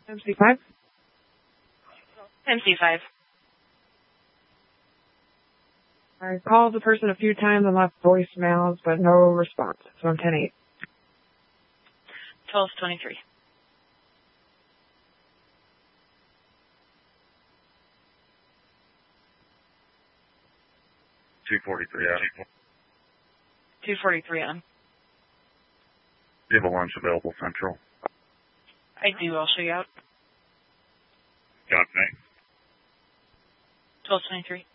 MC5? MC5. I called the person a few times and left voicemails, but no response. So I'm 10-8. 1223. $243 243 on. Do you have a lunch available Central? I do. I'll show you out. Got me. 1223.